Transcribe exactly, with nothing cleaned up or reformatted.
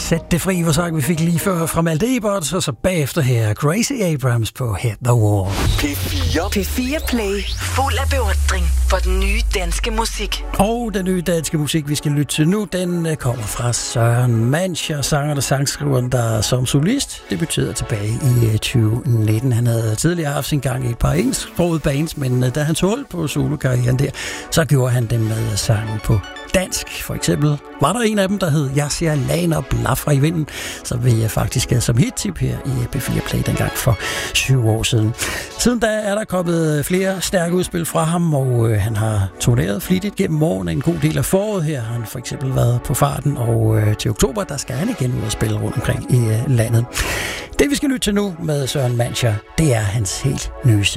Sæt det fri, hvor sang vi fik lige før fra Malte Ebert, og så bagefter her Gracie Abrams på Hit the Wall. P fire. P fire Play. Fuld af beundring for den nye danske musik. Og den nye danske musik, vi skal lytte til nu, den kommer fra Søren Mancher, sangeren og sangskriveren, der som solist debuterede tilbage i tyve nitten. Han havde tidligere haft sin gang i et par engelsksprogede bands, men da han tog hul på solokarrieren der, så gjorde han det med sangen på dansk. For eksempel var der en af dem, der hed Jeg ser lagen og blaffer i vinden, så vil jeg faktisk som hittip her i P fire Play dengang for syv år siden. Siden da er der kommet flere stærke udspil fra ham, og øh, han har turneret flittigt gennem årene. En god del af foråret her har han for eksempel været på farten, og øh, til oktober, der skal han igen ud og spille rundt omkring i øh, landet. Det vi skal lytte til nu med Søren Mancher, det er hans helt nye